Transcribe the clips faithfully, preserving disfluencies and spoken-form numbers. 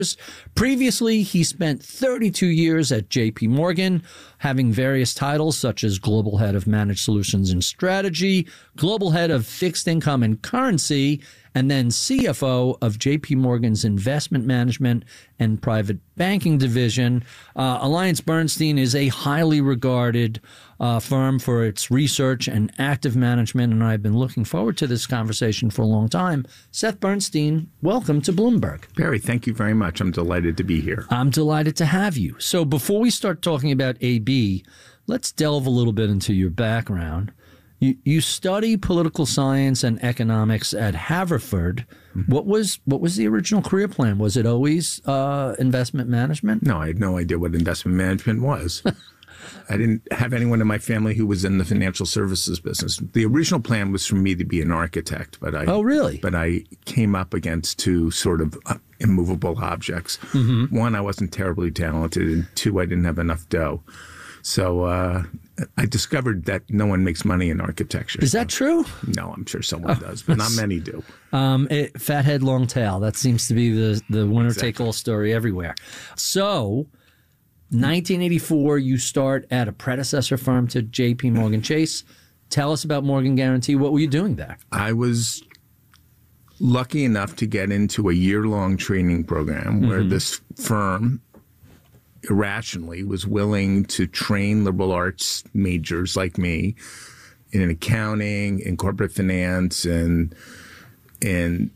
Previously, he spent thirty-two years at J P Morgan, having various titles such as Global Head of Managed Solutions and Strategy, Global Head of Fixed Income and Currency, and then C F O of J P Morgan's Investment Management and Private Banking Division. Uh, AllianceBernstein is a highly regarded uh, firm for its research and active management, and I've been looking forward to this conversation for a long time. Seth Bernstein, welcome to Bloomberg. Barry, thank you very much. I'm delighted to be here. I'm delighted to have you. So before we start talking about A B, let's delve a little bit into your background. You, you study political science and economics at Haverford. Mm-hmm. What was what was the original career plan? Was it always uh, investment management? No, I had no idea what investment management was. I didn't have anyone in my family who was in the financial services business. The original plan was for me to be an architect, but I oh really? But I came up against two sort of uh, immovable objects. Mm-hmm. One, I wasn't terribly talented, and two, I didn't have enough dough. So uh, I discovered that no one makes money in architecture. Is that true? No, I'm sure someone oh, does, but not many do. Um, it, fat head, long tail. That seems to be the, the winner-take-all story everywhere. So, nineteen eighty-four, you start at a predecessor firm to J P Morgan Chase. Tell us about Morgan Guaranty. What were you doing there? I was lucky enough to get into a year-long training program where mm-hmm. this firm irrationally was willing to train liberal arts majors like me in accounting, in corporate finance, and in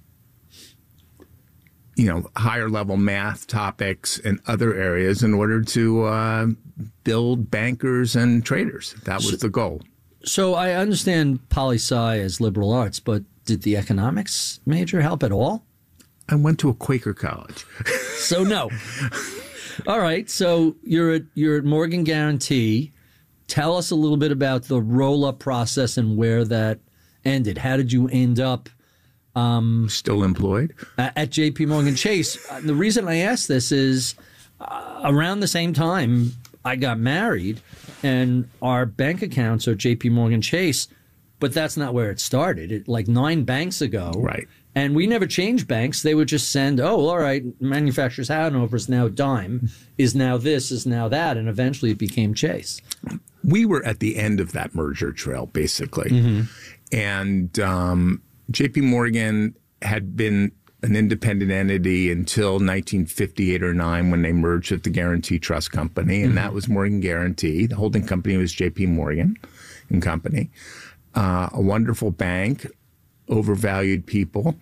you know higher level math topics and other areas in order to uh, build bankers and traders. That was so, the goal. So I understand poli-sci as liberal arts, but did the economics major help at all? I went to a Quaker college. So no. All right, so you're at you're at Morgan Guaranty. Tell us a little bit about the roll-up process and where that ended. How did you end up um, still employed at J P Morgan Chase? The reason I ask this is uh, around the same time I got married, and our bank accounts are J P Morgan Chase, but that's not where it started. It, like nine banks ago, right? And we never changed banks. They would just send, oh, all right, Manufacturers Hanover is now Dime, is now this, is now that, and eventually it became Chase. We were at the end of that merger trail, basically. Mm-hmm. And um, J P Morgan had been an independent entity until nineteen fifty-eight or nine when they merged with the Guaranty Trust Company, and mm-hmm. that was Morgan Guaranty. The holding company was J P Morgan and Company. Uh, a wonderful bank, overvalued people,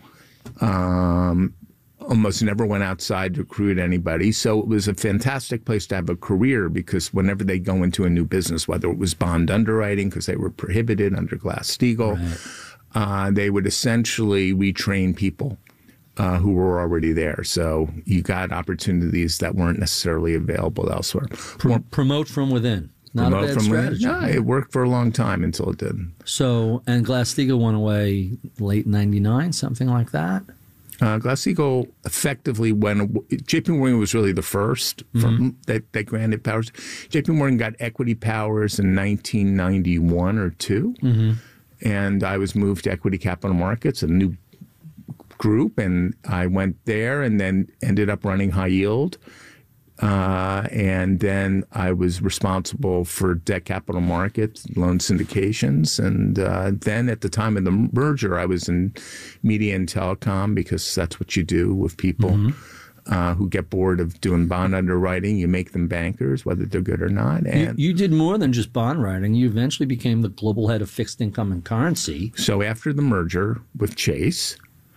um, almost never went outside to recruit anybody. So it was a fantastic place to have a career because whenever they go into a new business, whether it was bond underwriting because they were prohibited under Glass-Steagall, right. uh, they would essentially retrain people uh, who were already there. So you got opportunities that weren't necessarily available elsewhere. Pro- promote from within. Not Promote a bad from strategy. No, it worked for a long time until it didn't. So, and Glass-Steagall went away late ninety-nine, something like that? Uh, Glass-Steagall effectively went, J P Morgan was really the first mm-hmm. firm that, that granted powers. J P Morgan got equity powers in nineteen ninety-one or two, mm-hmm. and I was moved to equity capital markets, a new group, and I went there and then ended up running high yield. Uh, and then I was responsible for debt capital markets, loan syndications. And uh, then at the time of the merger, I was in media and telecom because that's what you do with people mm-hmm. uh, who get bored of doing bond underwriting. You make them bankers, whether they're good or not. And you, you did more than just bond writing. You eventually became the global head of fixed income and currency. So after the merger with Chase,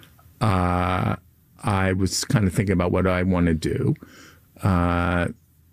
uh, I was kind of thinking about what I want to do. Uh,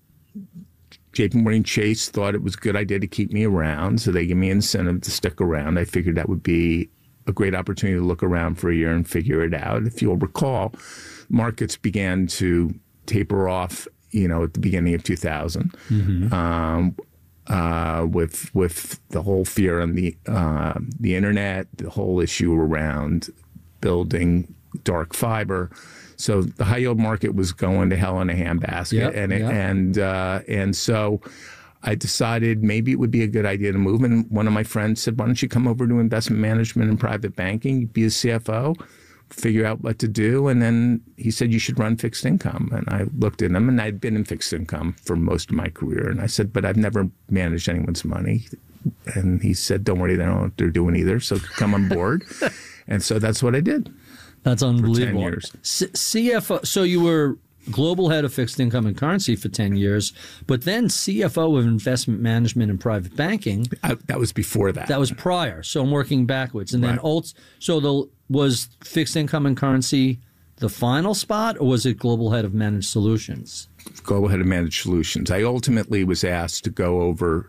J P Morgan Chase thought it was a good idea to keep me around, so they gave me an incentive to stick around. I figured that would be a great opportunity to look around for a year and figure it out. If you'll recall, markets began to taper off, you know, at the beginning of two thousand, mm-hmm. um, uh, with with the whole fear on the uh, the internet, the whole issue around building dark fiber. So the high yield market was going to hell in a handbasket, yep, and it, yep. and uh, and so I decided maybe it would be a good idea to move. And one of my friends said, "Why don't you come over to investment management and private banking? Be a C F O figure out what to do. And then he said, you should run fixed income. And I looked at him, and I'd been in fixed income for most of my career. And I said, but I've never managed anyone's money. And he said, don't worry, they don't know what they're doing either. So come on board. And so that's what I did. That's unbelievable. For ten years. C- CFO. So you were global head of fixed income and currency for ten years, but then C F O of investment management and private banking. I, that was before that. That was prior. So I'm working backwards. And then, Right. Alt, so the, was fixed income and currency the final spot, or was it global head of managed solutions? Global head of managed solutions. I ultimately was asked to go over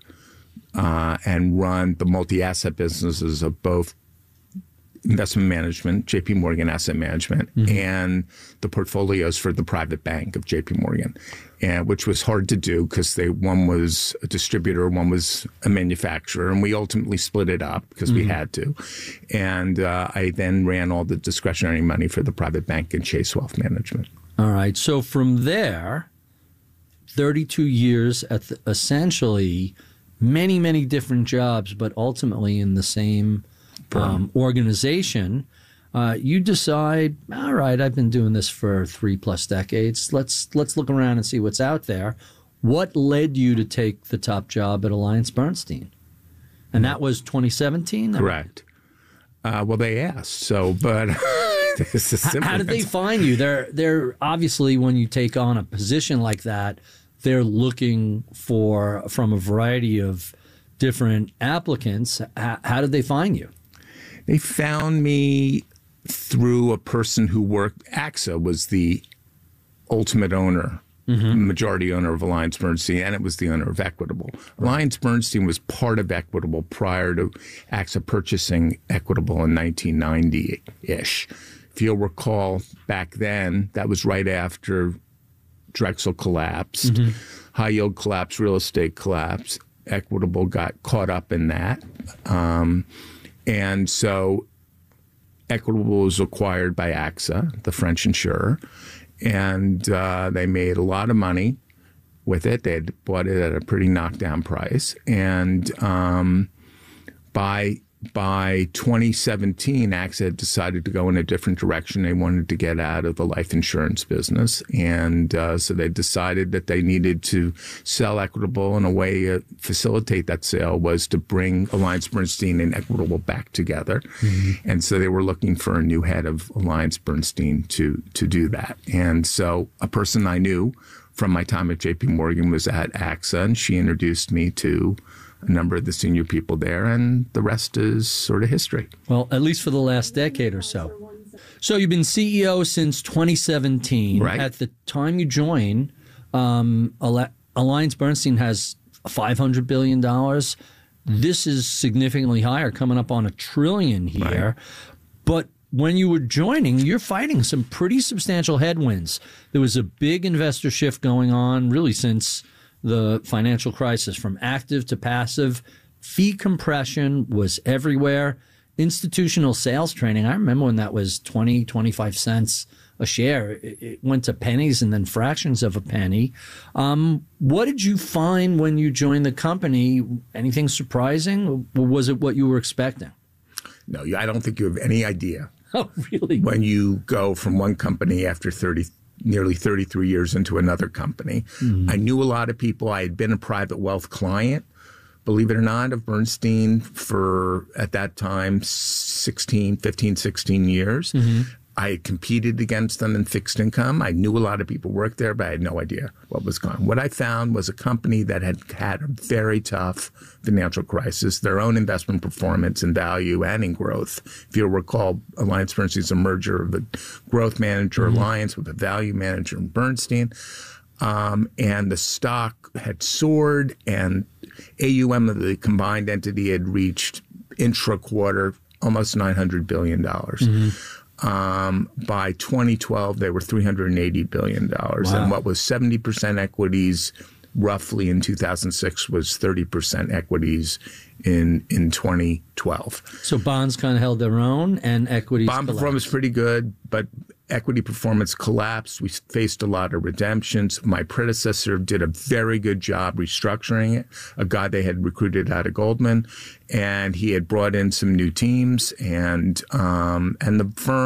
uh, and run the multi-asset businesses of both investment management, J P Morgan Asset Management, mm-hmm. and the portfolios for the private bank of J P Morgan, and which was hard to do because they one was a distributor, one was a manufacturer, and we ultimately split it up because mm-hmm. we had to. And uh, I then ran all the discretionary money for the private bank and Chase Wealth Management. All right. So from there, thirty-two years at the, essentially many, many different jobs, but ultimately in the same Um, organization, uh, you decide, all right, I've been doing this for three plus decades. Let's let's look around and see what's out there. What led you to take the top job at AllianceBernstein? And that was twenty seventeen? Correct. Uh, well, they asked. So, but this is how, how did they find you? They're they're obviously, when you take on a position like that, they're looking for from a variety of different applicants. How, how did they find you? They found me through a person who worked. AXA was the ultimate owner, mm-hmm. majority owner of AllianceBernstein, and it was the owner of Equitable. Right. AllianceBernstein was part of Equitable prior to AXA purchasing Equitable in nineteen ninety-ish. If you'll recall, back then, that was right after Drexel collapsed, mm-hmm. high yield collapsed, real estate collapsed. Equitable got caught up in that. Um, And so Equitable was acquired by AXA, the French insurer, and uh, they made a lot of money with it. They had bought it at a pretty knockdown price. And um, by by twenty seventeen, AXA had decided to go in a different direction. They wanted to get out of the life insurance business. And uh, so they decided that they needed to sell Equitable, and a way to facilitate that sale was to bring AllianceBernstein and Equitable back together. Mm-hmm. And so they were looking for a new head of AllianceBernstein to, to do that. And so a person I knew from my time at J P Morgan was at AXA, and she introduced me to a number of the senior people there, and the rest is sort of history. Well, at least for the last decade or so. So you've been C E O since twenty seventeen. Right. At the time you join, um, AllianceBernstein has five hundred billion dollars. This is significantly higher, coming up on a trillion here. Right. But when you were joining, you're fighting some pretty substantial headwinds. There was a big investor shift going on really since the financial crisis, from active to passive. Fee compression was everywhere. Institutional sales training, I remember when that was twenty, twenty-five cents a share. It, it went to pennies and then fractions of a penny. Um, what did you find when you joined the company? Anything surprising? Or was it what you were expecting? No, I don't think you have any idea. Oh, really? When you go from one company after thirty nearly thirty-three years into another company. Mm-hmm. I knew a lot of people. I had been a private wealth client, believe it or not, of Bernstein for, at that time, sixteen, fifteen, sixteen years. Mm-hmm. I had competed against them in fixed income. I knew a lot of people worked there, but I had no idea what was going on. What I found was a company that had had a very tough financial crisis, their own investment performance in value and in growth. If you'll recall, AllianceBernstein is a merger of the growth manager mm-hmm. Alliance with a value manager in Bernstein. Um, and the stock had soared, and A U M of the combined entity had reached intra-quarter almost nine hundred billion dollars. Mm-hmm. Um, by twenty twelve, they were three hundred eighty billion dollars. Wow. And what was seventy percent equities roughly in two thousand six was thirty percent equities in, in twenty twelve. So bonds kind of held their own and equities Bond collapsed. Performance pretty good, but equity performance collapsed. We faced a lot of redemptions. My predecessor did a very good job restructuring it, a guy they had recruited out of Goldman, and he had brought in some new teams, and um, and the firm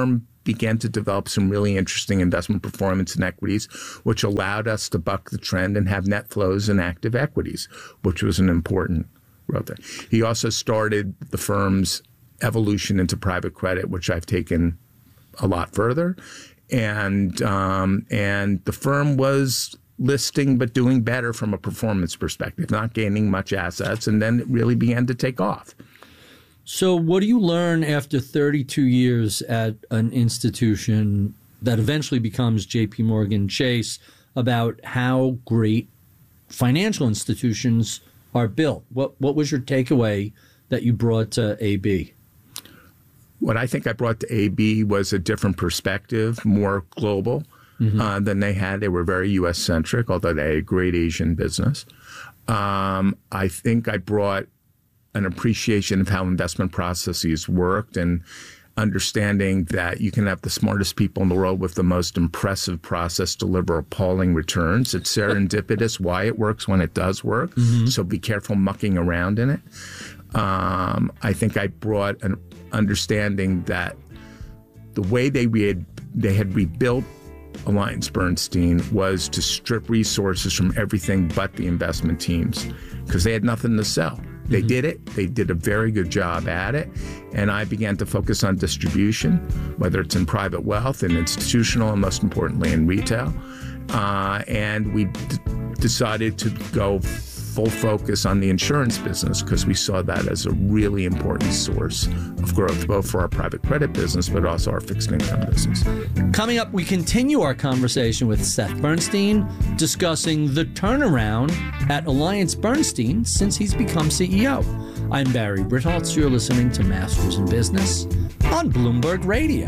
began to develop some really interesting investment performance in equities, which allowed us to buck the trend and have net flows in active equities, which was an important growth. He also started the firm's evolution into private credit, which I've taken a lot further. And um, and the firm was listing but doing better from a performance perspective, not gaining much assets, and then it really began to take off. So what do you learn after thirty-two years at an institution that eventually becomes J P Morgan Chase about how great financial institutions are built? What what was your takeaway that you brought to A B? What I think I brought to A B was a different perspective, more global mm-hmm. uh, than they had. They were very U S centric, although they had a great Asian business. Um, I think I brought an appreciation of how investment processes worked and understanding that you can have the smartest people in the world with the most impressive process deliver appalling returns. It's serendipitous why it works when it does work. Mm-hmm. So be careful mucking around in it. Um, I think I brought an understanding that the way they had, they had rebuilt AllianceBernstein was to strip resources from everything but the investment teams because they had nothing to sell. They did it. They did a very good job at it. And I began to focus on distribution, whether it's in private wealth and institutional, and most importantly in retail. Uh, and we d- decided to go full focus on the insurance business because we saw that as a really important source of growth, both for our private credit business, but also our fixed income business. Coming up, we continue our conversation with Seth Bernstein, discussing the turnaround at AllianceBernstein since he's become C E O. I'm Barry Britholtz. You're listening to Masters in Business on Bloomberg Radio.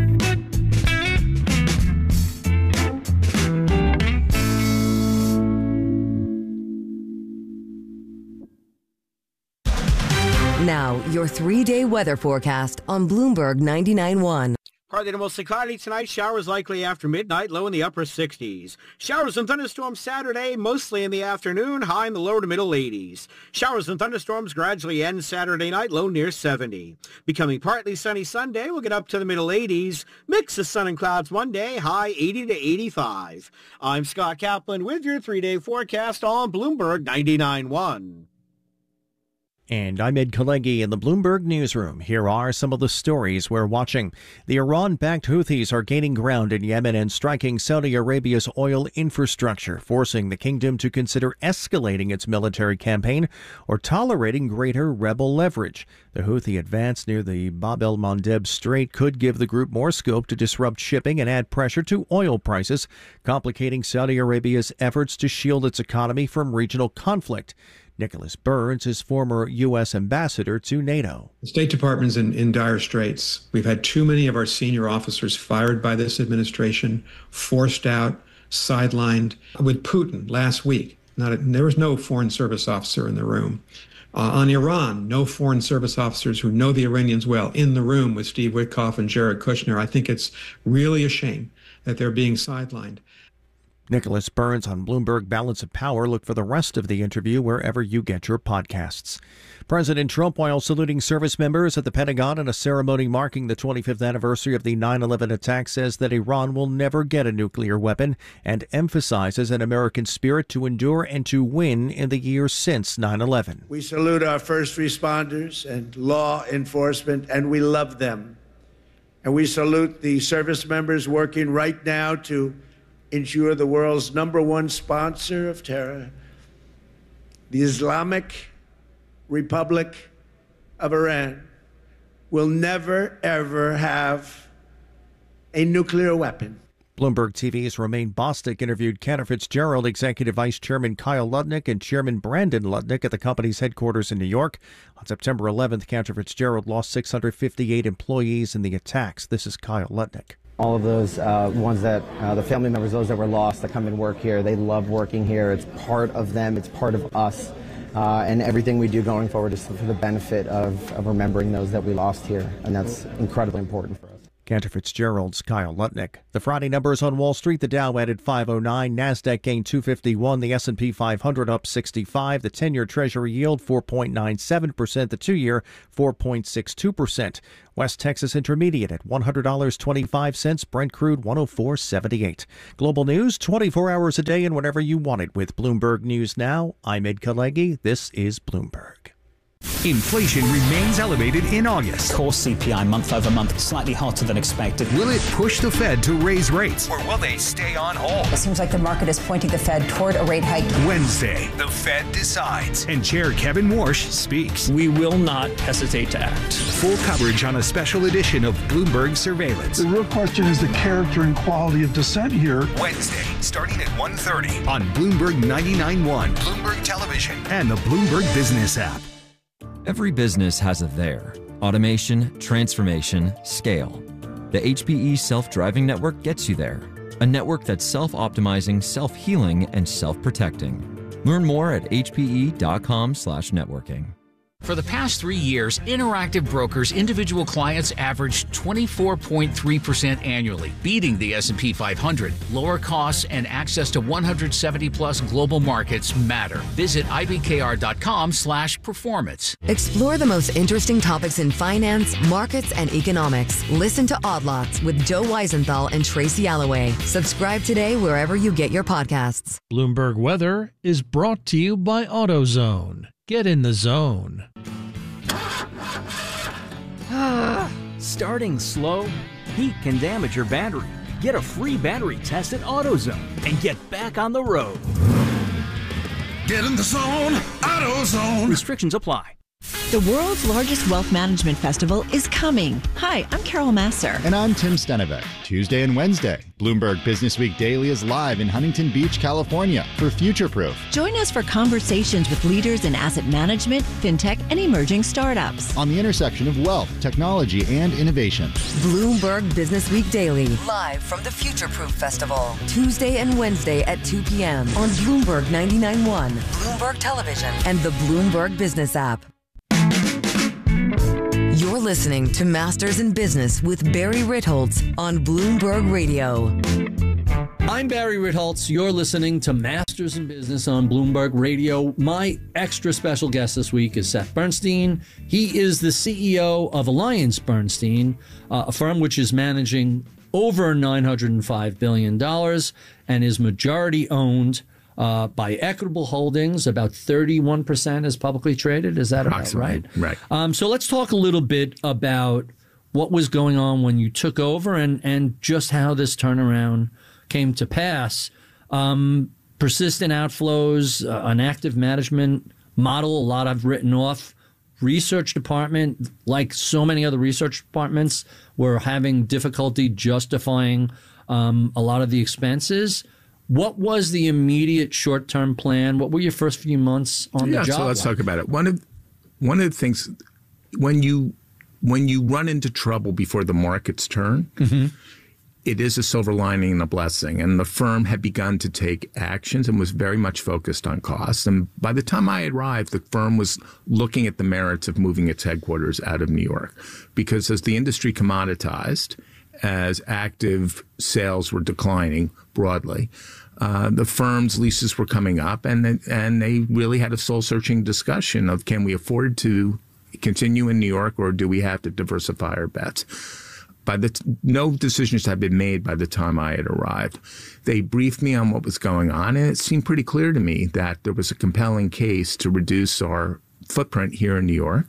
Now, your three-day weather forecast on Bloomberg ninety-nine point one. Partly to mostly cloudy tonight. Showers likely after midnight, low in the upper sixties. Showers and thunderstorms Saturday, mostly in the afternoon, high in the lower to middle eighties. Showers and thunderstorms gradually end Saturday night, low near seventy. Becoming partly sunny Sunday, we'll get up to the middle eighties. Mix of sun and clouds Monday, high eighty to eighty-five. I'm Scott Kaplan with your three-day forecast on Bloomberg ninety-nine point one. And I'm Ed Kalegi in the Bloomberg Newsroom. Here are some of the stories we're watching. The Iran-backed Houthis are gaining ground in Yemen and striking Saudi Arabia's oil infrastructure, forcing the kingdom to consider escalating its military campaign or tolerating greater rebel leverage. The Houthi advance near the Bab el-Mandeb Strait could give the group more scope to disrupt shipping and add pressure to oil prices, complicating Saudi Arabia's efforts to shield its economy from regional conflict. Nicholas Burns is former U S ambassador to NATO. The State Department's in, in dire straits. We've had too many of our senior officers fired by this administration, forced out, sidelined. With Putin last week, not a, there was no foreign service officer in the room. Uh, on Iran, no foreign service officers who know the Iranians well in the room with Steve Witkoff and Jared Kushner. I think it's really a shame that they're being sidelined. Nicholas Burns on Bloomberg Balance of Power. Look for the rest of the interview wherever you get your podcasts. President Trump, while saluting service members at the Pentagon in a ceremony marking the twenty-fifth anniversary of the nine eleven attack, says that Iran will never get a nuclear weapon and emphasizes an American spirit to endure and to win in the years since nine eleven. We salute our first responders and law enforcement, and we love them. And we salute the service members working right now to ensure the world's number one sponsor of terror, the Islamic Republic of Iran, will never, ever have a nuclear weapon. Bloomberg T V's Romaine Bostick interviewed Cantor Fitzgerald, Executive Vice Chairman Kyle Lutnick, and Chairman Brandon Lutnick at the company's headquarters in New York. On September eleventh, Cantor Fitzgerald lost six hundred fifty-eight employees in the attacks. This is Kyle Lutnick. All of those uh, ones that, uh, the family members, those that were lost, that come and work here, they love working here. It's part of them. It's part of us. Uh, and everything we do going forward is for the benefit of, of remembering those that we lost here. And that's incredibly important for us. Cantor Fitzgerald's Kyle Lutnick. The Friday numbers on Wall Street: the Dow added five oh nine, NASDAQ gained two fifty-one, the S and P five hundred up sixty-five, the ten-year Treasury yield four point nine seven percent, the two-year four point six two percent. West Texas Intermediate at one hundred dollars and twenty-five cents, Brent crude one oh four seventy-eight. Global news twenty-four hours a day and whenever you want it with Bloomberg News Now. I'm Ed Kalegi. This is Bloomberg. Inflation remains elevated in August. Core C P I month over month slightly hotter than expected. Will it push the Fed to raise rates, or will they stay on hold? It seems like the market is pointing the Fed toward a rate hike. Wednesday, the Fed decides, and Chair Kevin Warsh speaks. We will not hesitate to act. Full coverage on a special edition of Bloomberg Surveillance. The real question is the character and quality of dissent here. Wednesday, starting at one thirty on Bloomberg ninety-nine point one, Bloomberg Television, and the Bloomberg Business app. Every business has a there. Automation, transformation, scale. The H P E Self-Driving Network gets you there. A network that's self-optimizing, self-healing, and self-protecting. Learn more at h p e dot com slash networking. For the past three years, Interactive Brokers individual clients averaged twenty-four point three percent annually, beating the S and P five hundred. Lower costs and access to one hundred seventy plus global markets matter. Visit I B K R dot com slash performance. Explore the most interesting topics in finance, markets, and economics. Listen to Odd Lots with Joe Weisenthal and Tracy Alloway. Subscribe today wherever you get your podcasts. Bloomberg Weather is brought to you by AutoZone. Get in the zone. Starting slow? Heat can damage your battery. Get a free battery test at AutoZone and get back on the road. Get in the zone, AutoZone. Restrictions apply. The world's largest wealth management festival is coming. Hi, I'm Carol Masser. And I'm Tim Stenevec. Tuesday and Wednesday, Bloomberg Business Week Daily is live in Huntington Beach, California for Futureproof. Join us for conversations with leaders in asset management, fintech, and emerging startups. On the intersection of wealth, technology, and innovation. Bloomberg Business Week Daily, live from the Futureproof Festival. Tuesday and Wednesday at two p.m. on Bloomberg ninety-nine point one, Bloomberg Television, and the Bloomberg Business app. You're listening to Masters in Business with Barry Ritholtz on Bloomberg Radio. I'm Barry Ritholtz. You're listening to Masters in Business on Bloomberg Radio. My extra special guest this week is Seth Bernstein. He is the C E O of Alliance Bernstein, uh, a firm which is managing over nine hundred five billion dollars and is majority owned Uh, by Equitable Holdings. About thirty-one percent is publicly traded. Is that about right? Right. Um, so let's talk a little bit about what was going on when you took over and, and just how this turnaround came to pass. Um, persistent outflows, uh, an active management model, a lot I've written off. Research department, like so many other research departments, were having difficulty justifying um, a lot of the expenses. What was the immediate short-term plan? What were your first few months on yeah, the job? So let's like? talk about it. One of one of the things when you when you run into trouble before the markets turn, mm-hmm. it is a silver lining and a blessing. And the firm had begun to take actions and was very much focused on costs. And by the time I arrived, the firm was looking at the merits of moving its headquarters out of New York, because as the industry commoditized, as active sales were declining broadly, uh, the firm's leases were coming up, and and they really had a soul-searching discussion of, can we afford to continue in New York, or do we have to diversify our bets? By the t- no decisions had been made by the time I had arrived. They briefed me on what was going on, and it seemed pretty clear to me that there was a compelling case to reduce our footprint here in New York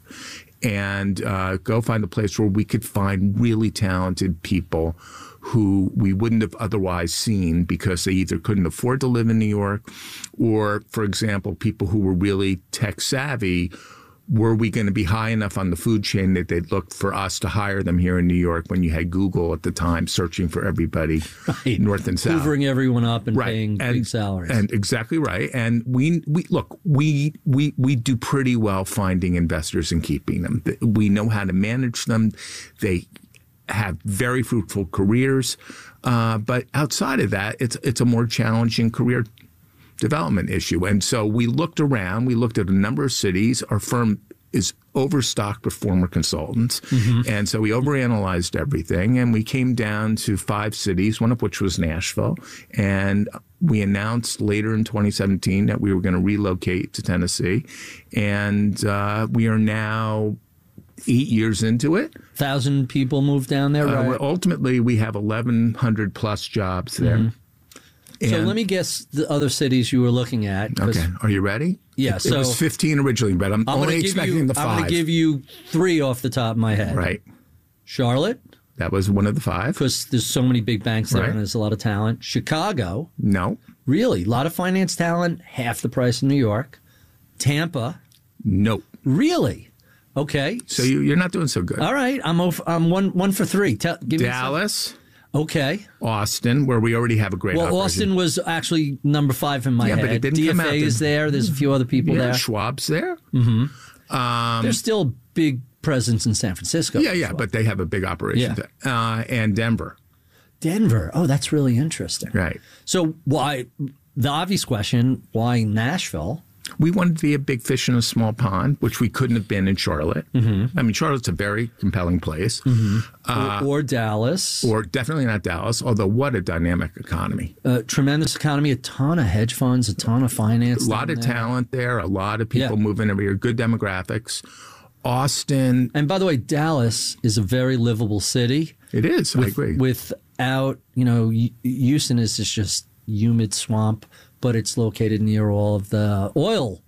and uh, go find a place where we could find really talented people who we wouldn't have otherwise seen because they either couldn't afford to live in New York, or, for example, people who were really tech savvy. Were we going to be high enough on the food chain that they'd look for us to hire them here in New York when you had Google at the time searching for everybody right. north and south? Hoovering everyone up and right. paying and, big salaries. And exactly right. And we, we look, we, we, we do pretty well finding investors and keeping them. We know how to manage them. They have very fruitful careers. Uh, but outside of that, it's it's a more challenging career development issue. And so we looked around, we looked at a number of cities. Our firm is overstocked with former consultants. Mm-hmm. And so we overanalyzed everything, and we came down to five cities, one of which was Nashville. And we announced later in twenty seventeen that we were going to relocate to Tennessee. And uh, we are now eight years into it. Thousand people moved down there, right? Uh, ultimately, we have eleven hundred plus jobs there. Mm-hmm. So And- let me guess the other cities you were looking at. 'cause- Okay, are you ready? Yeah, It, so it was fifteen originally, but I'm, I'm only gonna give expecting you, the five. I'm going to give you three off the top of my head. Right. Charlotte. That was one of the five. Because there's so many big banks there Right. and there's a lot of talent. Chicago. No. Really? A lot of finance talent, half the price in New York. Tampa. Nope. Really? Okay. So you, you're not doing so good. All right. I'm over, I'm one one for three. Tell, give Dallas. Me okay. Austin, where we already have a great well, operation. Austin was actually number five in my yeah, head. but it didn't D F A come out is there. There's a few other people yeah, there. Schwab's there. Mm-hmm. Um, There's still a big presence in San Francisco. yeah, yeah, but they have a big operation. Yeah. there. Uh, and Denver. Denver. Oh, that's really interesting. Right. So why, the obvious question, why Nashville? We wanted to be a big fish in a small pond, which we couldn't have been in Charlotte. Mm-hmm. I mean, Charlotte's a very compelling place. Mm-hmm. Uh, or, or Dallas. Or definitely not Dallas, although what a dynamic economy. Uh, tremendous economy, a ton of hedge funds, a ton of finance. A lot of there. talent there, a lot of people Yeah. moving over here, good demographics. Austin. And by the way, Dallas is a very livable city. It is, with, I agree. Without, you know, Houston is just humid swamp, but it's located near all of the oil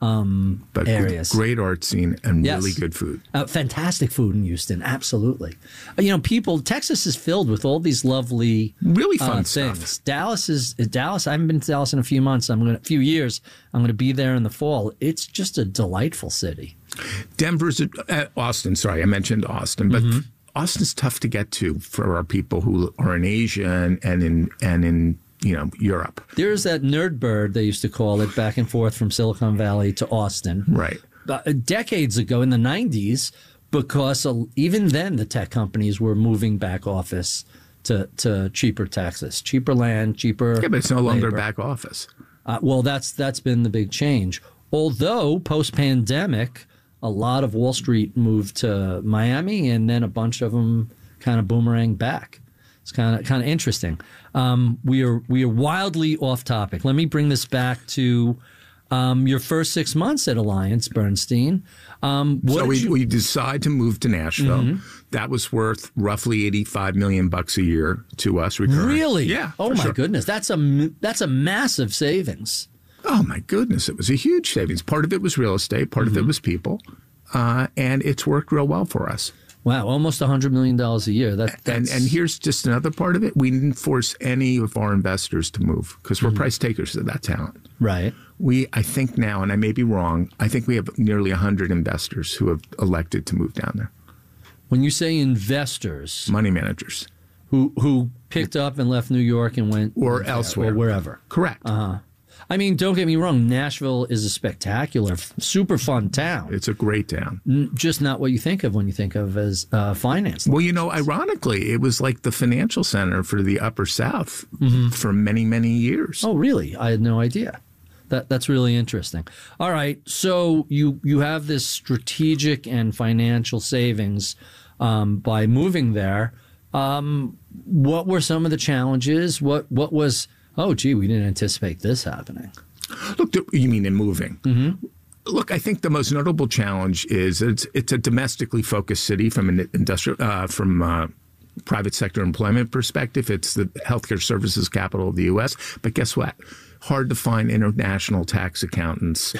um, but areas. Great art scene and Yes. really good food. Uh, fantastic food in Houston, absolutely. Uh, you know, people. Texas is filled with all these lovely, really fun uh, stuff. things. Dallas is Dallas. I haven't been to Dallas in a few months. I'm going a few years. I'm going to be there in the fall. It's just a delightful city. Denver's uh, Austin. Sorry, I mentioned Austin, but Mm-hmm. Austin's tough to get to for our people who are in Asia and, and in and in you know Europe. There's that nerd bird they used to call it back and forth from Silicon Valley to Austin. Right. Uh, decades ago in the nineties, because uh, even then the tech companies were moving back office to, to cheaper Texas, cheaper land, cheaper Yeah, but it's no longer labor. back office. Uh, well, that's that's been the big change. Although post-pandemic, a lot of Wall Street moved to Miami, and then a bunch of them kind of boomerang back. It's kind of kind of interesting. Um, we are we are wildly off topic. Let me bring this back to um, your first six months at Alliance, Bernstein. Um, what so did we, you- we decide to move to Nashville. Mhm. That was worth roughly eighty-five million bucks a year to us. Recurring. Really? Yeah. Oh for my sure. goodness, that's a m- that's a massive savings. Oh my goodness, it was a huge savings. Part of it was real estate, part Mm-hmm. of it was people, uh, and it's worked real well for us. Wow, almost a hundred million dollars a year. That and that's, and here's just another part of it: we didn't force any of our investors to move because we're price takers of that talent. right. We, I think now, and I may be wrong, I think we have nearly a hundred investors who have elected to move down there. When you say investors, money managers who who picked up and left New York and went or went there, elsewhere, or wherever. Correct. Uh huh. I mean, don't get me wrong. Nashville is a spectacular, super fun town. It's a great town. N- Just not what you think of when you think of as uh, finance. Well, you know, ironically, it was like the financial center for the Upper South Mhm. for many, many years. Oh, really? I had no idea. That that's really interesting. All right, so you you have this strategic and financial savings um, by moving there. Um, what were some of the challenges? What what was? Oh, gee, we didn't anticipate this happening. Look, th- you mean in moving? Mm-hmm. Look, I think the most notable challenge is it's it's a domestically focused city from an industrial uh, from uh, private sector employment perspective. It's the healthcare services capital of the U S. But guess what? Hard to find international tax accountants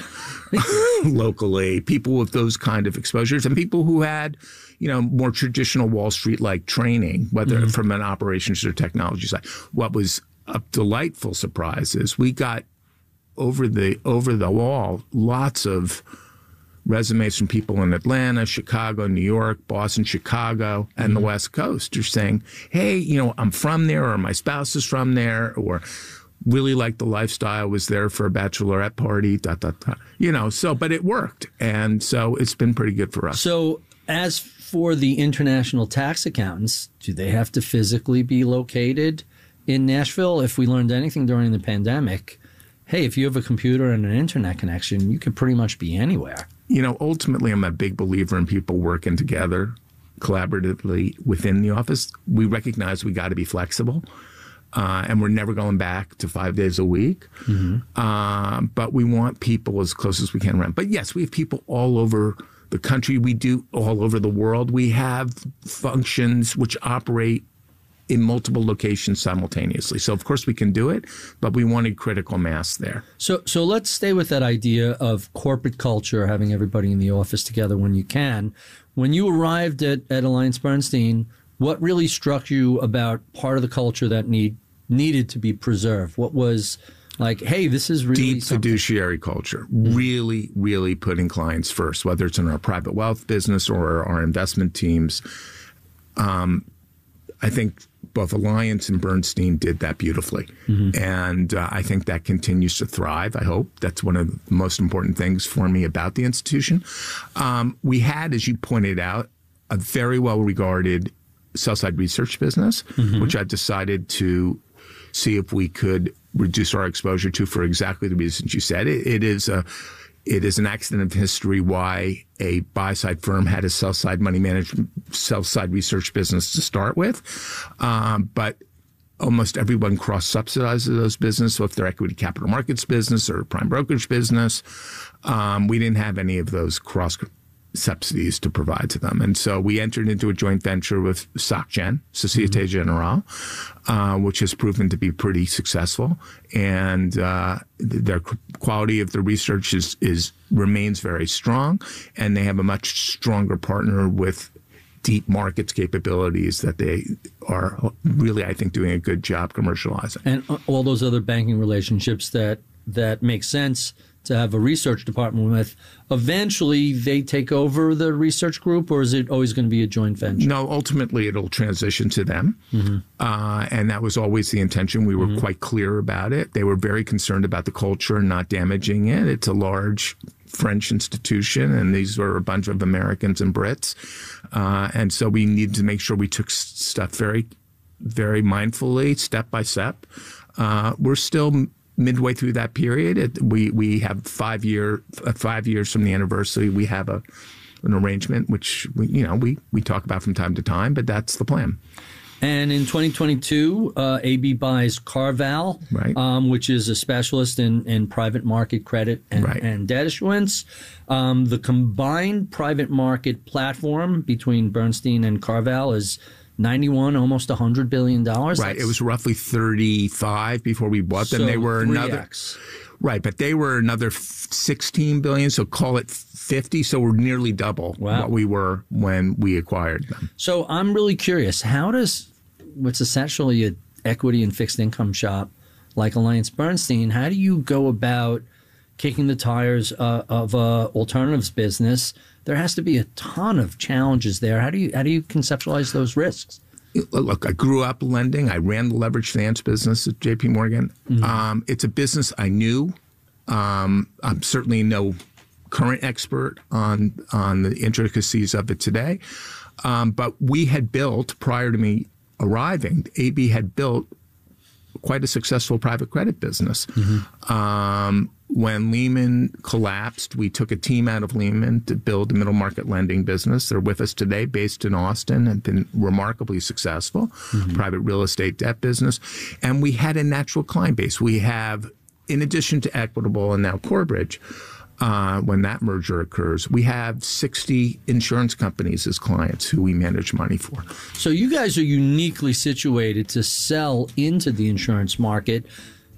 locally, people with those kind of exposures, and people who had, you know, more traditional Wall Street like training, whether Mm-hmm. from an operations or technology side. What was a delightful surprise is we got over the over the wall lots of resumes from people in Atlanta, Chicago, New York, Boston, Chicago, and Mm-hmm. the West Coast. They're saying, hey, you know, I'm from there, or my spouse is from there, or really like the lifestyle, was there for a bachelorette party, dot, dot, dot. You know, so, but it worked. And so it's been pretty good for us. So as for the international tax accountants, do they have to physically be located in Nashville? If we learned anything during the pandemic, hey, if you have a computer and an internet connection, you could pretty much be anywhere. you know, ultimately, I'm a big believer in people working together collaboratively within the office. We recognize we got to be flexible, uh, and we're never going back to five days a week. Mm-hmm. Uh, but we want people as close as we can around. But yes, we have people all over the country. We do all over the world. We have functions which operate in multiple locations simultaneously. So, of course, we can do it, but we wanted critical mass there. So so let's stay with that idea of corporate culture, having everybody in the office together when you can. When you arrived at, at AllianceBernstein, what really struck you about part of the culture that need needed to be preserved? What was like, hey, this is really deep something. Fiduciary culture, mm-hmm. really, really putting clients first, whether it's in our private wealth business or our investment teams. Um, I think both Alliance and Bernstein did that beautifully. Mm-hmm. And uh, I think that continues to thrive. I hope that's one of the most important things for me about the institution. Um, we had, as you pointed out, a very well-regarded sell-side research business, mm-hmm. which I decided to see if we could reduce our exposure to for exactly the reasons you said. It, it is a It is an accident of history why a buy-side firm had a sell-side money management, sell-side research business to start with. Um, but almost everyone cross-subsidizes those businesses, so if they're equity capital markets business or prime brokerage business. Um, we didn't have any of those cross subsidies to provide to them. And so we entered into a joint venture with SocGen, Societe mm-hmm. Generale, uh, which has proven to be pretty successful. And uh, their quality of the research is, is remains very strong. And they have a much stronger partner with deep markets capabilities that they are really, I think, doing a good job commercializing. And all those other banking relationships that, that make sense to have a research department with, eventually they take over the research group, or is it always going to be a joint venture? No, ultimately it'll transition to them. Mm-hmm. Uh, and that was always the intention. We were mm-hmm. quite clear about it. They were very concerned about the culture and not damaging it. It's a large French institution, and these were a bunch of Americans and Brits. Uh, and so we needed to make sure we took stuff very, very mindfully, step by step. Uh, we're still midway through that period. It, we we have five year uh, five years from the anniversary. We have a an arrangement which we, you know we we talk about from time to time, but that's the plan. And in twenty twenty-two, uh, A B buys CarVal, right. um, which is a specialist in, in private market credit and, right. and debt issuance. Um, the combined private market platform between Bernstein and CarVal is ninety-one, almost one hundred billion dollars. Right. That's, it was roughly thirty-five before we bought them. So they were three another. X. Right, but they were another sixteen billion, so call it fifty. So we're nearly double wow. what we were when we acquired them. So I'm really curious, how does what's essentially an equity and fixed income shop like AllianceBernstein, how do you go about kicking the tires uh, of a alternatives business? There has to be a ton of challenges there. How do you how do you conceptualize those risks? Look, I grew up lending. I ran the leveraged finance business at J P Morgan. Mm-hmm. Um, it's a business I knew. Um, I'm certainly no current expert on on the intricacies of it today. Um, but we had built, prior to me arriving, A B had built quite a successful private credit business. Mm-hmm. Um, when Lehman collapsed, we took a team out of Lehman to build a middle market lending business. They're with us today, based in Austin, and been remarkably successful. Mm-hmm. Private real estate debt business. And we had a natural client base. We have, in addition to Equitable and now Corebridge, uh, when that merger occurs, we have sixty insurance companies as clients who we manage money for. So you guys are uniquely situated to sell into the insurance market.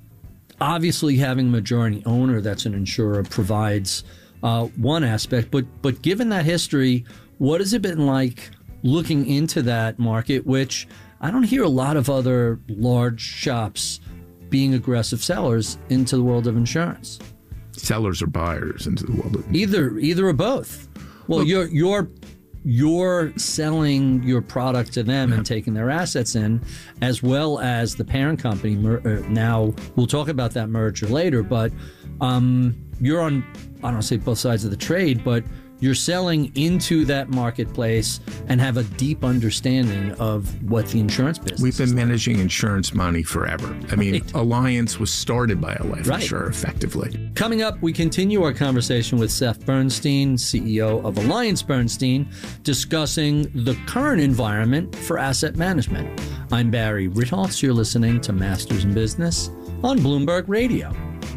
Obviously, having a majority owner that's an insurer provides uh, one aspect, but but given that history, what has it been like looking into that market, which I don't hear a lot of other large shops being aggressive sellers into the world of insurance? Sellers or buyers into the world of insurance? Either, either or both. Well, Look, you're you're you're selling your product to them yeah. and taking their assets in, as well as the parent company. Now, we'll talk about that merger later, but um, you're on, I don't say both sides of the trade, but you're selling into that marketplace and have a deep understanding of what the insurance business We've been is managing like. insurance money forever. I mean, Right. Alliance was started by a life Right. insurer, effectively. Coming up, we continue our conversation with Seth Bernstein, C E O of Alliance Bernstein, discussing the current environment for asset management. I'm Barry Ritholtz. You're listening to Masters in Business on Bloomberg Radio.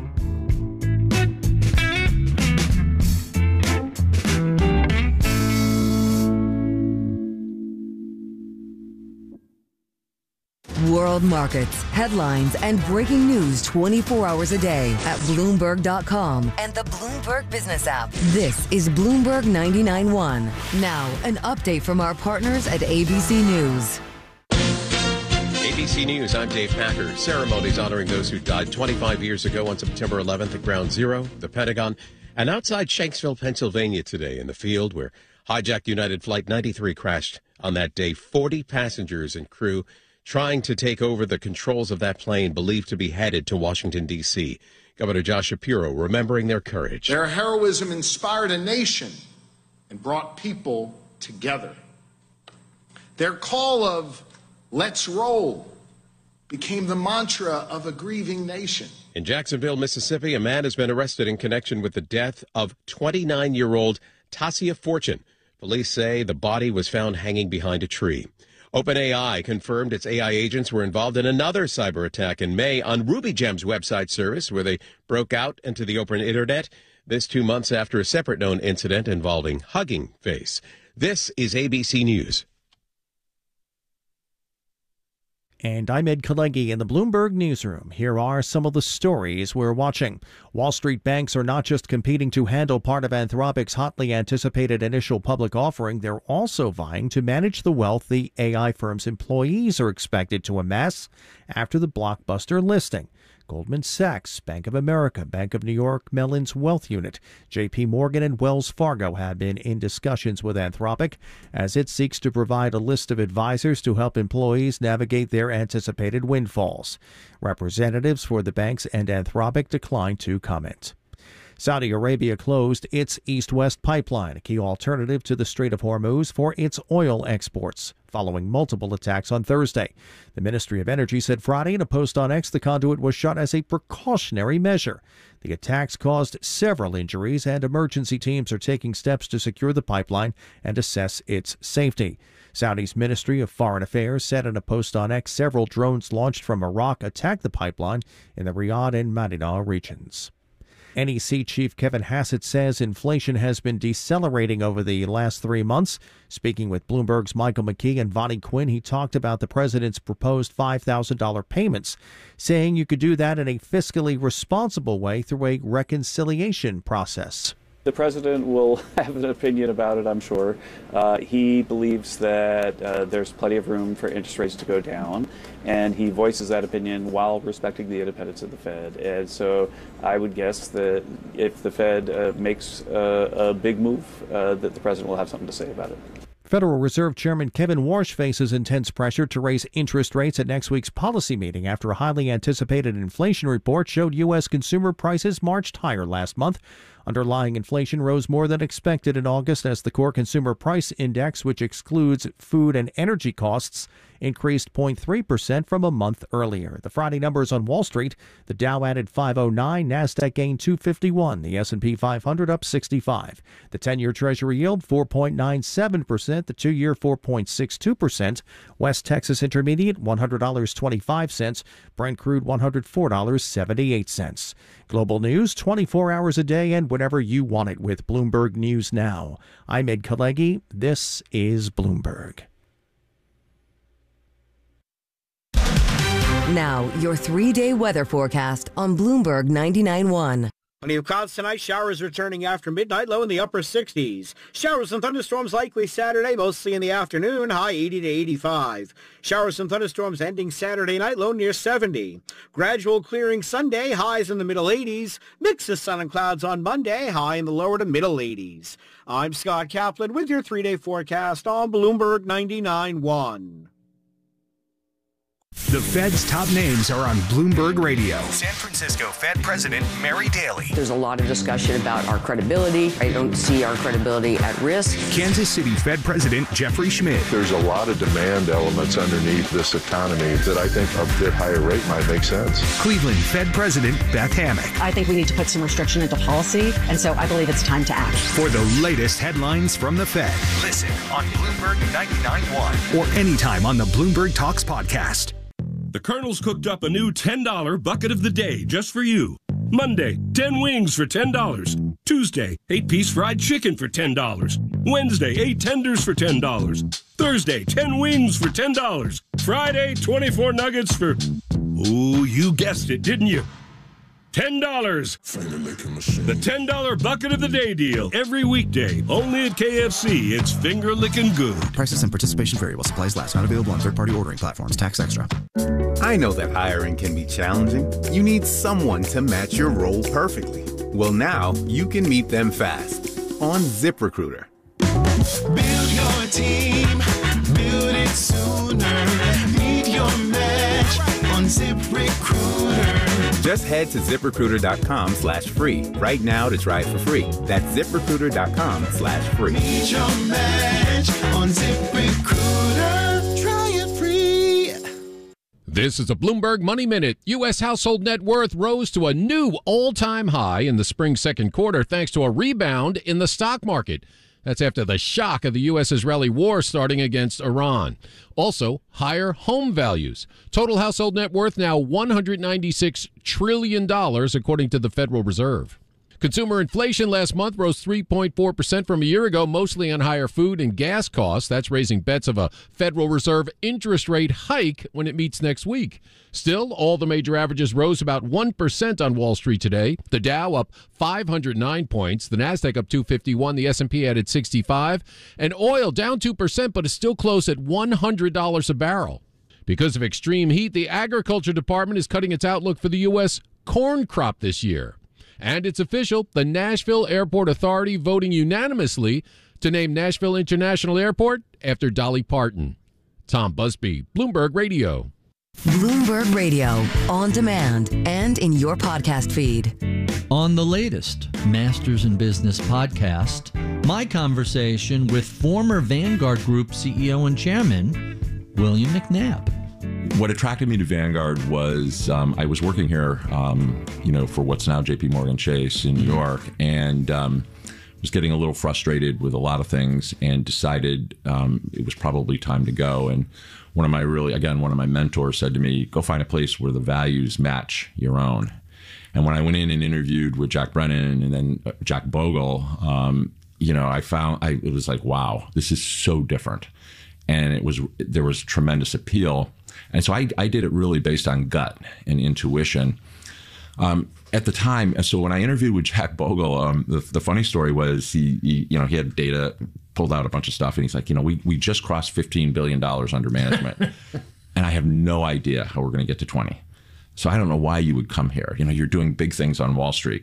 World markets, headlines, and breaking news twenty-four hours a day at Bloomberg dot com and the Bloomberg Business app. This is Bloomberg ninety-nine point one. Now, an update from our partners at A B C News. A B C News, I'm Dave Packer. Ceremonies honoring those who died twenty-five years ago on September eleventh at Ground Zero, the Pentagon, and outside Shanksville, Pennsylvania today in the field where hijacked United Flight ninety-three crashed on that day. forty passengers and crew trying to take over the controls of that plane believed to be headed to Washington, D C Governor Josh Shapiro remembering their courage. Their heroism inspired a nation and brought people together. Their call of "Let's roll" became the mantra of a grieving nation. In Jacksonville, Mississippi, a man has been arrested in connection with the death of twenty-nine-year-old Tasia Fortune. Police say the body was found hanging behind a tree. OpenAI confirmed its A I agents were involved in another cyber attack in May on RubyGem's website service, where they broke out into the open internet. This two months after a separate known incident involving Hugging Face. This is A B C News. And I'm Ed Kalegi in the Bloomberg Newsroom. Here are some of the stories we're watching. Wall Street banks are not just competing to handle part of Anthropic's hotly anticipated initial public offering, they're also vying to manage the wealth the A I firm's employees are expected to amass after the blockbuster listing. Goldman Sachs, Bank of America, Bank of New York, Mellon's Wealth Unit, J P Morgan, and Wells Fargo have been in discussions with Anthropic as it seeks to provide a list of advisors to help employees navigate their anticipated windfalls. Representatives for the banks and Anthropic declined to comment. Saudi Arabia closed its East-West pipeline, a key alternative to the Strait of Hormuz for its oil exports, following multiple attacks on Thursday. The Ministry of Energy said Friday in a post on X the conduit was shut as a precautionary measure. The attacks caused several injuries, and emergency teams are taking steps to secure the pipeline and assess its safety. Saudi's Ministry of Foreign Affairs said in a post on X several drones launched from Iraq attacked the pipeline in the Riyadh and Madinah regions. N E C Chief Kevin Hassett says inflation has been decelerating over the last three months. Speaking with Bloomberg's Michael McKee and Vonnie Quinn, he talked about the president's proposed five thousand dollars payments, saying you could do that in a fiscally responsible way through a reconciliation process. The president will have an opinion about it, I'm sure. Uh, he believes that uh, there's plenty of room for interest rates to go down, and he voices that opinion while respecting the independence of the Fed. And so I would guess that if the Fed uh, makes uh, a big move, uh, that the president will have something to say about it. Federal Reserve Chairman Kevin Warsh faces intense pressure to raise interest rates at next week's policy meeting after a highly anticipated inflation report showed U S consumer prices marched higher last month. Underlying inflation rose more than expected in August as the core consumer price index, which excludes food and energy costs, increased zero point three percent from a month earlier. The Friday numbers on Wall Street, the Dow added five oh nine, Nasdaq gained two fifty-one, the S and P five hundred up sixty-five. The ten-year Treasury yield four point nine seven percent, the two-year four point six two percent, West Texas Intermediate one hundred dollars and twenty-five cents, Brent crude one hundred four dollars and seventy-eight cents. Global news twenty-four hours a day and whenever you want it with Bloomberg News Now. I'm Ed Kalegi. This is Bloomberg. Now, your three-day weather forecast on Bloomberg ninety-nine point one. Plenty of clouds tonight. Showers returning after midnight, low in the upper sixties. Showers and thunderstorms likely Saturday, mostly in the afternoon, high eighty to eighty-five. Showers and thunderstorms ending Saturday night, low near seventy. Gradual clearing Sunday, highs in the middle eighties. Mix of sun and clouds on Monday, high in the lower to middle eighties. I'm Scott Kaplan with your three-day forecast on Bloomberg ninety-nine point one. The Fed's top names are on Bloomberg Radio. San Francisco Fed President Mary Daly. There's a lot of discussion about our credibility. I don't see our credibility at risk. Kansas City Fed President Jeffrey Schmidt. There's a lot of demand elements underneath this economy that I think a bit higher rate might make sense. Cleveland Fed President Beth Hammack. I think we need to put some restriction into policy, and so I believe it's time to act. For the latest headlines from the Fed. Listen on Bloomberg ninety-nine point one. Or anytime on the Bloomberg Talks podcast. The Colonel's cooked up a new ten dollar bucket of the day just for you. Monday, ten wings for ten dollars. Tuesday, eight piece fried chicken for ten dollars. Wednesday, eight tenders for ten dollars. Thursday, ten wings for ten dollars. Friday, twenty-four nuggets for... Oh, you guessed it, didn't you? ten dollars. The ten dollar bucket of the day deal. Every weekday. Only at K F C. It's finger-licking good. Prices and participation vary while supplies last. Not available on third-party ordering platforms. Tax extra. I know that hiring can be challenging. You need someone to match your role perfectly. Well, now you can meet them fast on ZipRecruiter. Build your team. Build it sooner. Meet your match on ZipRecruiter. Just head to ZipRecruiter.com slash free right now to try it for free. That's ZipRecruiter.com slash free. Meet your match on ZipRecruiter. Try it free. This is a Bloomberg Money Minute. U S household net worth rose to a new all-time high in the spring second quarter thanks to a rebound in the stock market. That's after the shock of the U S-Israeli war starting against Iran. Also, higher home values. Total household net worth now one hundred ninety-six trillion dollars, according to the Federal Reserve. Consumer inflation last month rose three point four percent from a year ago, mostly on higher food and gas costs. That's raising bets of a Federal Reserve interest rate hike when it meets next week. Still, all the major averages rose about one percent on Wall Street today. The Dow up five hundred nine points, the Nasdaq up two fifty-one, the S and P added sixty-five, and oil down two percent but is still close at one hundred dollars a barrel. Because of extreme heat, the Agriculture Department is cutting its outlook for the U S corn crop this year. And it's official, the Nashville Airport Authority voting unanimously to name Nashville International Airport after Dolly Parton. Tom Busby, Bloomberg Radio. Bloomberg Radio, on demand and in your podcast feed. On the latest Masters in Business podcast, my conversation with former Vanguard Group C E O and Chairman, William McNabb. What attracted me to Vanguard was um, I was working here, um, you know, for what's now J P Morgan Chase in New York, and um, was getting a little frustrated with a lot of things, and decided um, it was probably time to go. And one of my really, again, one of my mentors said to me, "Go find a place where the values match your own." And when I went in and interviewed with Jack Brennan and then Jack Bogle, um, you know, I found I, it was like, wow, this is so different, and it was there was tremendous appeal. And so I, I did it really based on gut and intuition. Um, at the time, so when I interviewed with Jack Bogle, um, the, the funny story was he, he, you know, he had data, pulled out a bunch of stuff, and he's like, you know, we we just crossed fifteen billion dollars under management, and I have no idea how we're going to get to twenty. So I don't know why you would come here. You know, you're doing big things on Wall Street,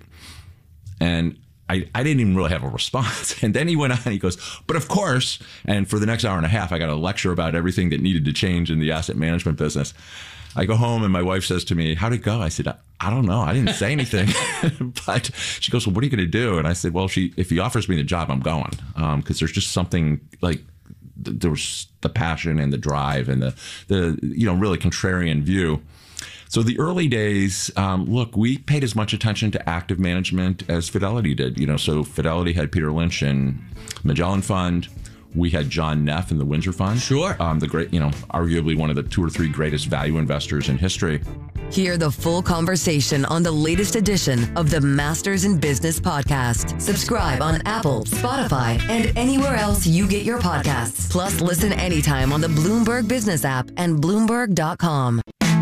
and I, I didn't even really have a response. And then he went on, he goes, but of course, and for the next hour and a half, I got a lecture about everything that needed to change in the asset management business. I go home and my wife says to me, how'd it go? I said, I, I don't know. I didn't say anything. But she goes, well, what are you going to do? And I said, well, she, if he offers me the job, I'm going. Um, because there's just something like, th- there was the passion and the drive and the, the, you know, really contrarian view. So the early days, um, look, we paid as much attention to active management as Fidelity did. You know, so Fidelity had Peter Lynch and Magellan Fund. We had John Neff in the Windsor Fund. Sure. Um, the great, you know, arguably one of the two or three greatest value investors in history. Hear the full conversation on the latest edition of the Masters in Business podcast. Subscribe on Apple, Spotify, and anywhere else you get your podcasts. Plus, listen anytime on the Bloomberg Business app and Bloomberg dot com.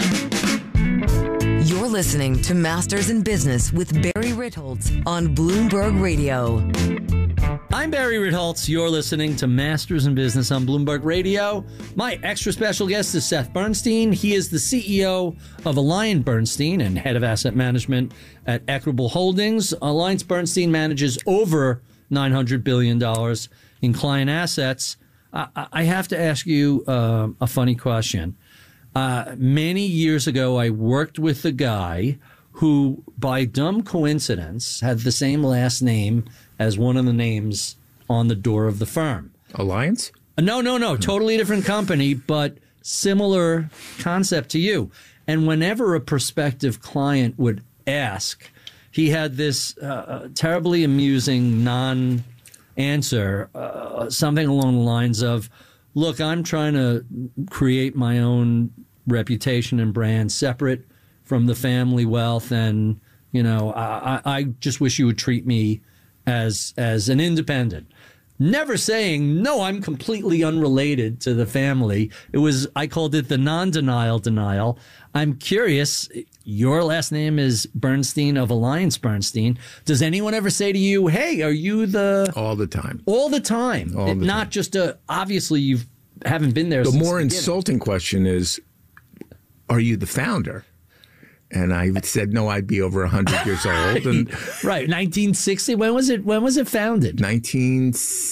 You're listening to Masters in Business with Barry Ritholtz on Bloomberg Radio. I'm Barry Ritholtz. You're listening to Masters in Business on Bloomberg Radio. My extra special guest is Seth Bernstein. He is the C E O of Alliant Bernstein and head of asset management at Equitable Holdings. Alliant Bernstein manages over nine hundred billion dollars in client assets. I, I have to ask you uh, a funny question. Uh, many years ago, I worked with a guy who, by dumb coincidence, had the same last name as one of the names on the door of the firm. Alliance? Uh, no, no, no. Totally different company, but similar concept to you. And whenever a prospective client would ask, he had this uh, terribly amusing non-answer, uh, something along the lines of, look, I'm trying to create my own reputation and brand separate from the family wealth, and you know, I, I just wish you would treat me as as an independent. Never saying no, I'm completely unrelated to the family. It was, I called it the non-denial denial. I'm curious. Your last name is Bernstein of Alliance Bernstein. Does anyone ever say to you, "Hey, are you the?" All the time. All the time. All the Not time. just a. Obviously, you haven't been there. The since more the beginning. insulting question is, "Are you the founder?" And I said, "No, I'd be over one hundred years old." And right, nineteen sixty. When was it? When was it founded? nineteen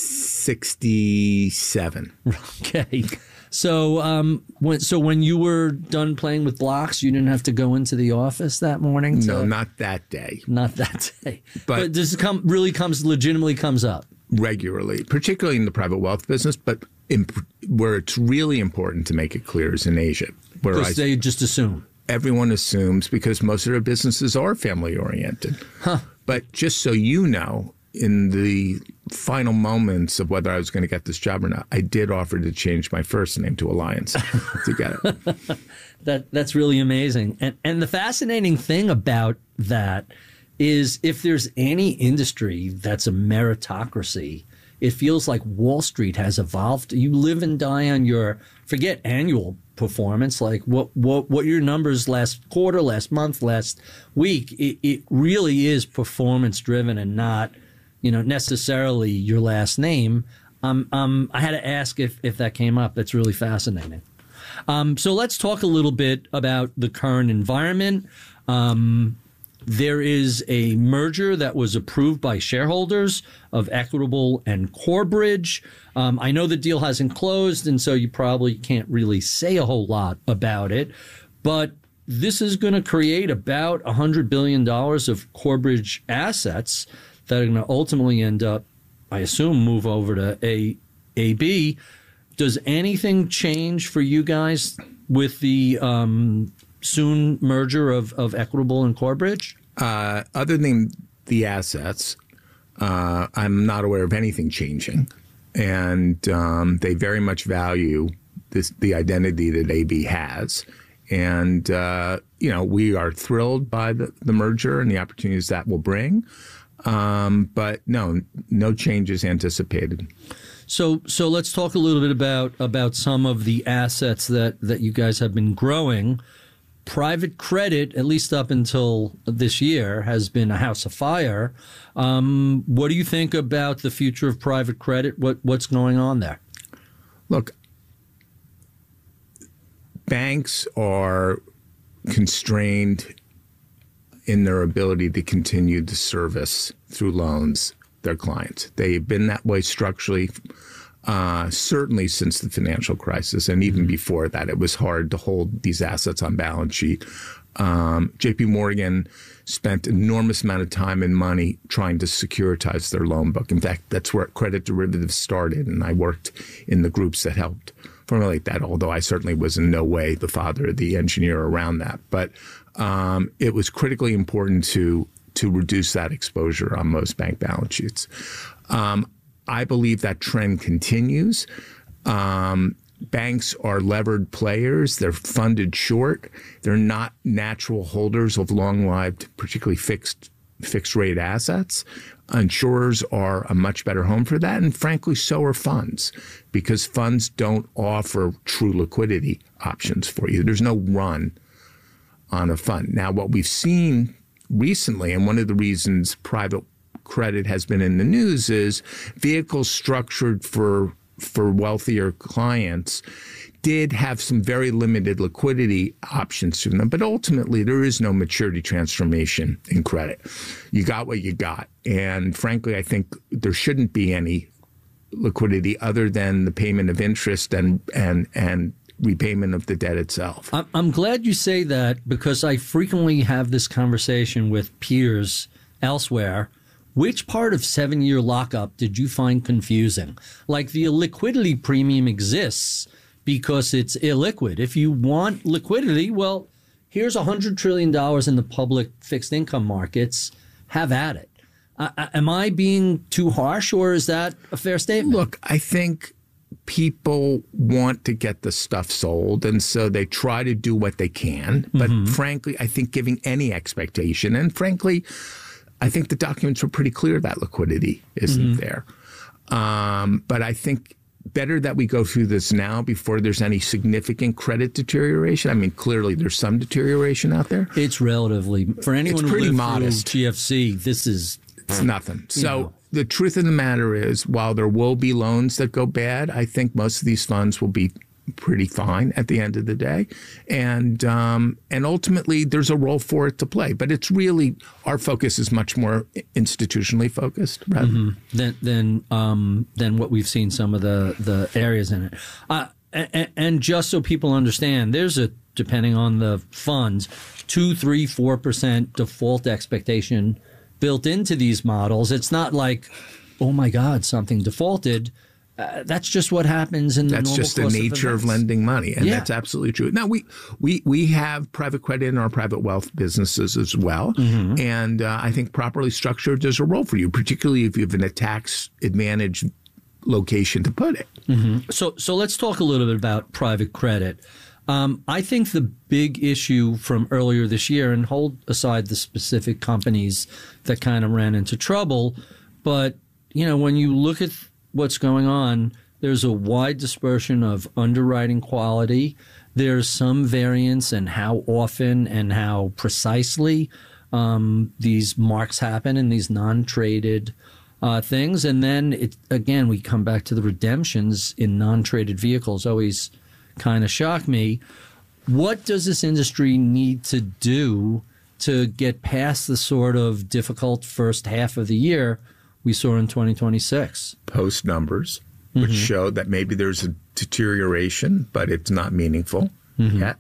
sixty-seven. Okay. So, um, when so when you were done playing with blocks, you didn't have to go into the office that morning. To, No, not that day. not that day. But- But, this come really comes legitimately comes up. Regularly, particularly in the private wealth business, but in, where it's really important to make it clear is in Asia, where I, Because they just assume. everyone assumes because most of their businesses are family oriented. Huh. But just so you know, in the final moments of whether I was going to get this job or not, I did offer to change my first name to Alliance to get it. That that's really amazing. And and the fascinating thing about that is if there's any industry that's a meritocracy, it feels like Wall Street has evolved. You live and die on your, forget annual performance, like what what what your numbers last quarter, last month, last week. It, it really is performance driven and not, you know, necessarily your last name. Um, um, I had to ask if if that came up. That's really fascinating. Um, so let's talk a little bit about the current environment. Um, there is a merger that was approved by shareholders of Equitable and Corebridge. Um, I know the deal hasn't closed, and so you probably can't really say a whole lot about it. But this is going to create about one hundred billion dollars of Corebridge assets that are going to ultimately end up, I assume, move over to A, AB. Does anything change for you guys with the um, soon merger of, of Equitable and Corebridge? Uh, other than the assets, uh, I'm not aware of anything changing. And um, they very much value this, the identity that A B has. And, uh, you know, we are thrilled by the, the merger and the opportunities that will bring. Um, but no, no changes anticipated. So, so let's talk a little bit about about some of the assets that, that you guys have been growing. Private credit, at least up until this year, has been a house of fire. Um, what do you think about the future of private credit? What what's going on there? Look, banks are constrained in their ability to continue to service through loans their clients. They've been that way structurally, uh, certainly since the financial crisis, and even before that, it was hard to hold these assets on balance sheet. Um, J P Morgan spent an enormous amount of time and money trying to securitize their loan book. In fact, that's where credit derivatives started, and I worked in the groups that helped formulate that, although I certainly was in no way the father, the engineer around that. But um, it was critically important to to reduce that exposure on most bank balance sheets. Um, I believe that trend continues. Um, banks are levered players. They're funded short. They're not natural holders of long-lived, particularly fixed fixed rate assets. Insurers are a much better home for that, and frankly, so are funds, because funds don't offer true liquidity options for you. There's no run on a fund. Now, what we've seen recently, and one of the reasons private credit has been in the news, is vehicles structured for for wealthier clients did have some very limited liquidity options to them. But ultimately, there is no maturity transformation in credit. You got what you got. And frankly, I think there shouldn't be any liquidity other than the payment of interest and and and repayment of the debt itself. I'm, I'm glad you say that, because I frequently have this conversation with peers elsewhere. Which part of seven-year lockup did you find confusing? Like, the liquidity premium exists because it's illiquid. If you want liquidity, well, here's one hundred trillion dollars in the public fixed income markets. Have at it. Uh, am I being too harsh, or is that a fair statement? Look, I think people want to get the stuff sold, and so they try to do what they can. But mm-hmm. frankly, I think giving any expectation, and frankly, I think the documents were pretty clear that liquidity isn't mm-hmm. there. Um, but I think better that we go through this now before there's any significant credit deterioration. I mean, clearly there's some deterioration out there. It's relatively, for anyone it's who pretty lived modest. through G F C, this is... It's nothing. So know. the truth of the matter is, while there will be loans that go bad, I think most of these funds will be pretty fine at the end of the day. And um, and ultimately, there's a role for it to play. But it's really, our focus is much more institutionally focused rather mm-hmm. than than, um, than what we've seen some of the, the areas in it. Uh, and, and just so people understand, there's a, depending on the funds, two, three, four percent default expectation built into these models. It's not like, oh my God, something defaulted. Uh, that's just what happens in the that's normal just the course nature of, of lending money, and yeah. that's absolutely true. Now we we we have private credit in our private wealth businesses as well, mm-hmm. and uh, I think properly structured, there's a role for you, particularly if you have a tax advantage location to put it. Mm-hmm. So so let's talk a little bit about private credit. Um, I think the big issue from earlier this year, and hold aside the specific companies that kind of ran into trouble, but you know, when you look at what's going on, there's a wide dispersion of underwriting quality. There's some variance in how often and how precisely um, these marks happen in these non-traded uh, things. And then, it, again, we come back to the redemptions in non-traded vehicles. Always kind of shock me. What does this industry need to do to get past the sort of difficult first half of the year we saw in twenty twenty-six? Post numbers, which mm-hmm. show that maybe there's a deterioration, but it's not meaningful mm-hmm. yet.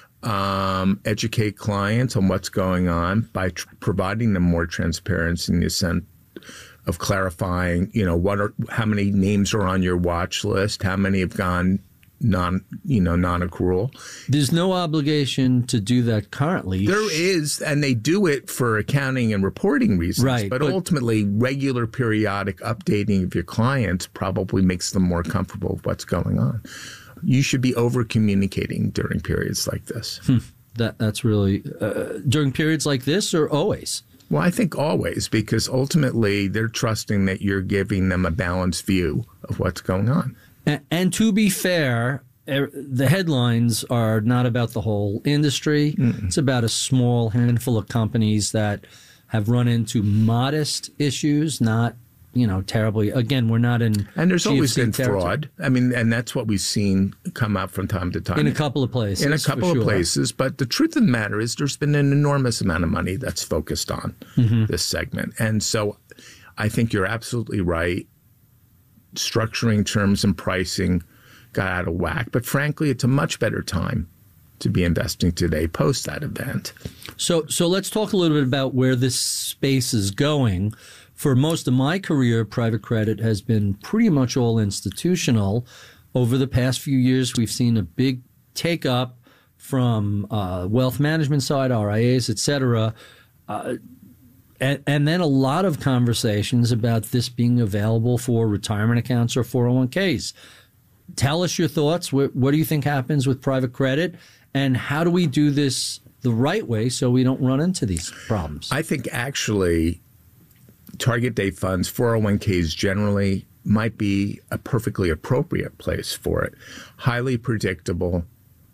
Um, educate clients on what's going on by tr- providing them more transparency in the sense of clarifying, you know, what are, how many names are on your watch list, how many have gone non, you know, non-accrual. There's no obligation to do that currently. There is, and they do it for accounting and reporting reasons. Right, but, but ultimately, regular periodic updating of your clients probably makes them more comfortable with what's going on. You should be over-communicating during periods like this. Hmm. That That's really, uh, during periods like this or always? Well, I think always, because ultimately they're trusting that you're giving them a balanced view of what's going on. And, and to be fair, the headlines are not about the whole industry. Mm-mm. It's about a small handful of companies that have run into modest issues, not, you know, terribly. Again, we're not in And there's G F C always been territory. fraud. I mean, and that's what we've seen come out from time to time. In a couple of places. In a couple of sure. places. But the truth of the matter is there's been an enormous amount of money that's focused on mm-hmm. this segment. And so I think you're absolutely right. Structuring terms and pricing got out of whack. But frankly, it's a much better time to be investing today post that event. So so let's talk a little bit about where this space is going. For most of my career, private credit has been pretty much all institutional. Over the past few years, we've seen a big take up from uh, wealth management side, R I As, et cetera. Uh, And, and then a lot of conversations about this being available for retirement accounts or four oh one k's. Tell us your thoughts. What, what do you think happens with private credit? And how do we do this the right way so we don't run into these problems? I think actually target date funds, four oh one k's generally, might be a perfectly appropriate place for it. Highly predictable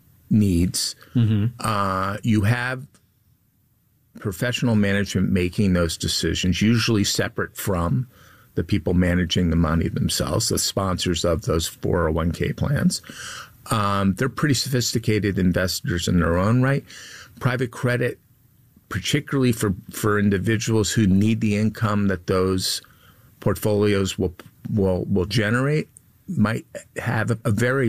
needs. Mm-hmm. Uh, you have professional management making those decisions, usually separate from the people managing the money themselves, the sponsors of those four oh one k plans. Um, they're pretty sophisticated investors in their own right. Private credit, particularly for, for individuals who need the income that those portfolios will will will generate, might have a, a very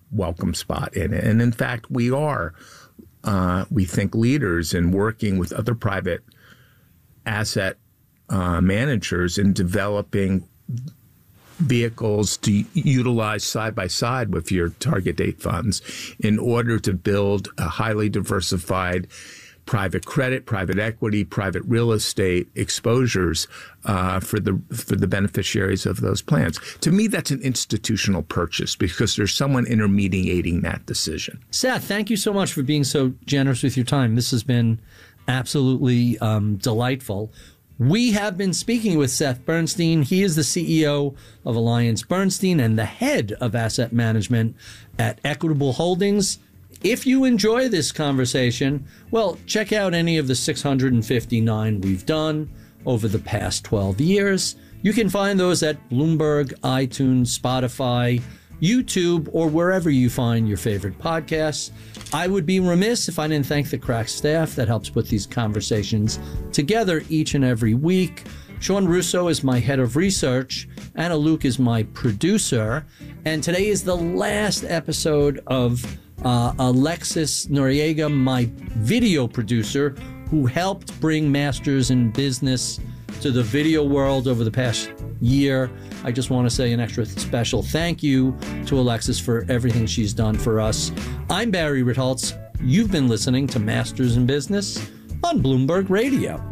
welcome spot in it. And in fact, we are, uh, we think, leaders in working with other private asset uh, managers in developing vehicles to utilize side by side with your target date funds in order to build a highly diversified private credit, private equity, private real estate exposures uh, for the for the beneficiaries of those plans. To me, that's an institutional purchase because there's someone intermediating that decision. Seth, thank you so much for being so generous with your time. This has been absolutely um, delightful. We have been speaking with Seth Bernstein. He is the C E O of Alliance Bernstein and the head of asset management at Equitable Holdings. If you enjoy this conversation, well, check out any of the six hundred fifty-nine we've done over the past twelve years. You can find those at Bloomberg, iTunes, Spotify, YouTube, or wherever you find your favorite podcasts. I would be remiss if I didn't thank the crack staff that helps put these conversations together each and every week. Sean Russo is my head of research. Anna Luke is my producer. And today is the last episode of uh, Alexis Noriega, my video producer, who helped bring Masters in Business to the video world over the past year. I just want to say an extra special thank you to Alexis for everything she's done for us. I'm Barry Ritholtz. You've been listening to Masters in Business on Bloomberg Radio.